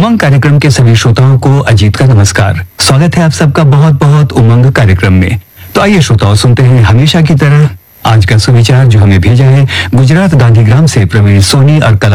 उमंग कार्यक्रम के सभी श्रोताओं को अजीत का नमस्कार। स्वागत है आप सबका बहुत बहुत उमंग कार्यक्रम में। तो आइए श्रोताओं, सुनते हैं हमेशा की तरह आज का सुविचार जो हमें भेजा है गुजरात गांधीग्राम से प्रवीण सोनी और कला